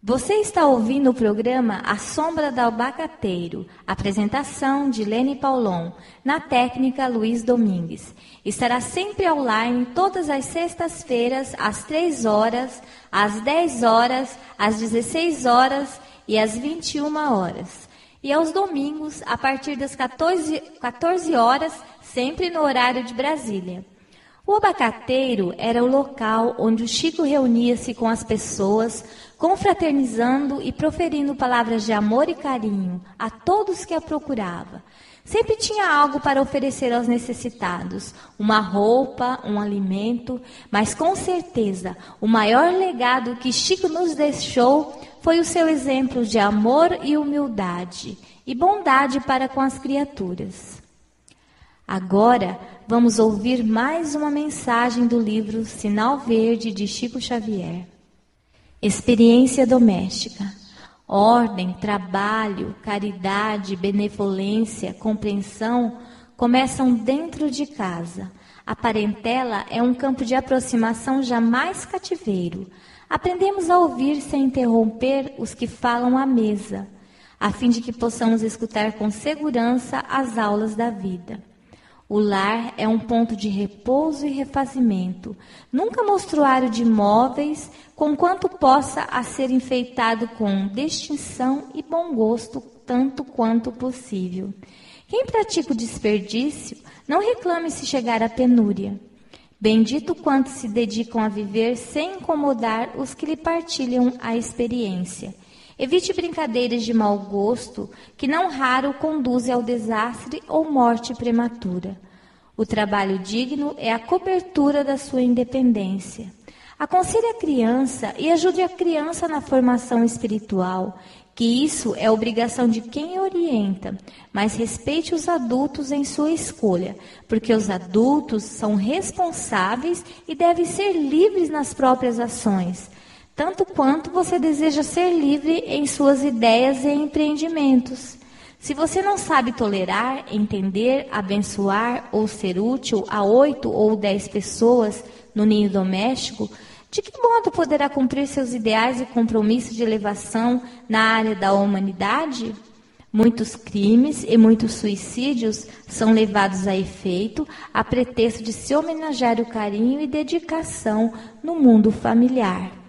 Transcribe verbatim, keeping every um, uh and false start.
Você está ouvindo o programa A Sombra do Abacateiro, apresentação de Lene Paulon, na técnica Luiz Domingues. Estará sempre online todas as sextas-feiras, às três horas, às dez horas, às dezesseis horas e às vinte e uma horas. E aos domingos, a partir das quatorze horas, sempre no horário de Brasília. O abacateiro era o local onde o Chico reunia-se com as pessoas, confraternizando e proferindo palavras de amor e carinho a todos que a procuravam. Sempre tinha algo para oferecer aos necessitados, uma roupa, um alimento, mas com certeza o maior legado que Chico nos deixou foi o seu exemplo de amor e humildade e bondade para com as criaturas. Agora, vamos ouvir mais uma mensagem do livro Sinal Verde de Chico Xavier. Experiência doméstica. Ordem, trabalho, caridade, benevolência, compreensão começam dentro de casa. A parentela é um campo de aproximação jamais cativeiro. Aprendemos a ouvir sem interromper os que falam à mesa, a fim de que possamos escutar com segurança as aulas da vida. O lar é um ponto de repouso e refazimento, nunca mostruário de móveis, conquanto possa a ser enfeitado com distinção e bom gosto, tanto quanto possível. Quem pratica o desperdício, não reclame se chegar à penúria. Bendito quanto se dedicam a viver sem incomodar os que lhe partilham a experiência. Evite brincadeiras de mau gosto, que não raro conduzem ao desastre ou morte prematura. O trabalho digno é a cobertura da sua independência. Aconselhe a criança e ajude a criança na formação espiritual, que isso é obrigação de quem orienta, mas respeite os adultos em sua escolha, porque os adultos são responsáveis e devem ser livres nas próprias ações, tanto quanto você deseja ser livre em suas ideias e empreendimentos. Se você não sabe tolerar, entender, abençoar ou ser útil a oito ou dez pessoas no ninho doméstico, de que modo poderá cumprir seus ideais e compromissos de elevação na área da humanidade? Muitos crimes e muitos suicídios são levados a efeito a pretexto de se homenagear o carinho e dedicação no mundo familiar.